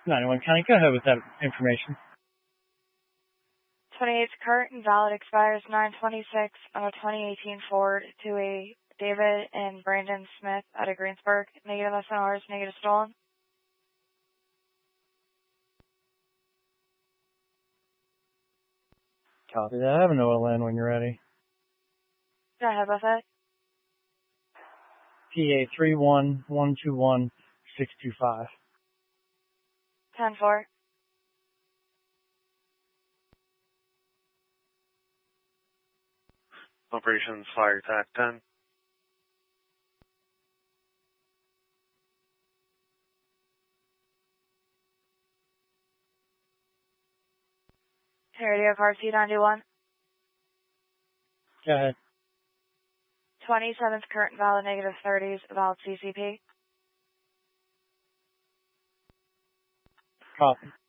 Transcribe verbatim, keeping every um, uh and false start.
ninety-one County, go ahead with that information. twenty-eight's current and valid expires nine twenty-six on a twenty eighteen Ford to a David and Brandon Smith out of Greensburg. Negative S N Rs, negative stolen. Copy that. I have an O L N when you're ready. Go ahead with it. P A three one one two one six two five. ten four. Operations Fire Attack ten. Radio car C ninety-one. Go ahead. twenty-seventh current valid negative thirties, valid C C P. Copy.